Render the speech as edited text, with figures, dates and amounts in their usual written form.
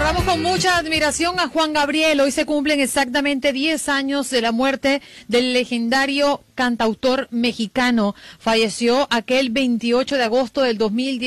Recordamos con mucha admiración a Juan Gabriel. Hoy se cumplen exactamente 10 años de la muerte del legendario cantautor mexicano. Falleció aquel 28 de agosto del 2010.